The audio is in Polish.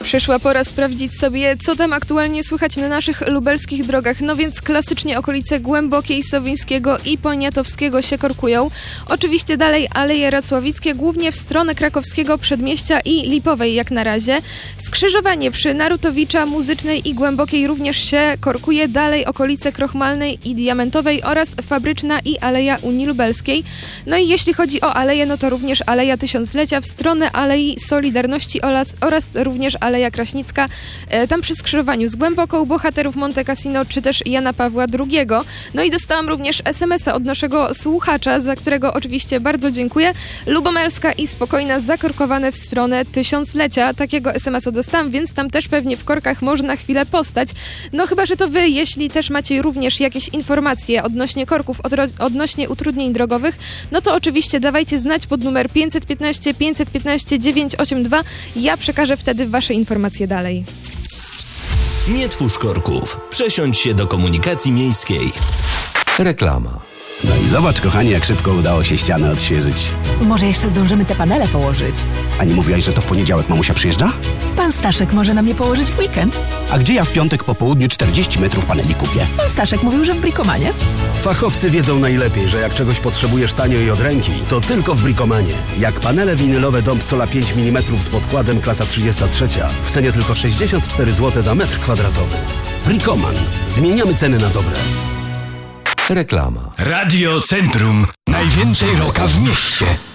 Przyszła pora sprawdzić sobie, co tam aktualnie słychać na naszych lubelskich drogach. No więc klasycznie okolice Głębokiej, Sowińskiego i Poniatowskiego się korkują. Oczywiście dalej Aleje Racławickie, głównie w stronę Krakowskiego Przedmieścia i Lipowej jak na razie. Skrzyżowanie przy Narutowicza, Muzycznej i Głębokiej również się korkuje. Dalej okolice Krochmalnej i Diamentowej oraz Fabryczna i Aleja Unii Lubelskiej. No i jeśli chodzi o aleje, no to również Aleja Tysiąclecia w stronę Alei Solidarności oraz również Aleja Kraśnicka, tam przy skrzyżowaniu z Głęboką, Bohaterów Monte Cassino czy też Jana Pawła II. No i dostałam również SMS-a od naszego słuchacza, za którego oczywiście bardzo dziękuję. Lubomerska i Spokojna zakorkowane w stronę Tysiąclecia. Takiego SMS-a dostałam, więc tam też pewnie w korkach można na chwilę postać. No chyba, że to wy, jeśli też macie również jakieś informacje odnośnie korków, odnośnie utrudnień drogowych, no to oczywiście dawajcie znać pod numer 515 515 982. Ja przekażę wtedy wasze informacje dalej. Nie twórz korków. Przesiądź się do komunikacji miejskiej. Reklama. No i zobacz, kochanie, jak szybko udało się ścianę odświeżyć. Może jeszcze zdążymy te panele położyć. A nie mówiłaś, że to w poniedziałek mamusia przyjeżdża? Pan Staszek może na mnie położyć w weekend. A gdzie ja w piątek po południu 40 metrów paneli kupię? Pan Staszek mówił, że w Bricomanie. Fachowcy wiedzą najlepiej, że jak czegoś potrzebujesz tanio i od ręki, to tylko w Bricomanie. Jak panele winylowe Dom Sola 5 mm z podkładem klasa 33 w cenie tylko 64 zł za metr kwadratowy. Bricoman. Zmieniamy ceny na dobre. Reklama. Radio Centrum. Najwięcej rocka w mieście.